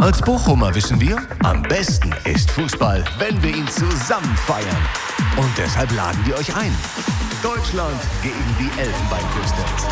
Als Bochumer wissen wir, am besten ist Fußball, wenn wir ihn zusammen feiern. Und deshalb laden wir euch ein. Deutschland gegen die Elfenbeinküste.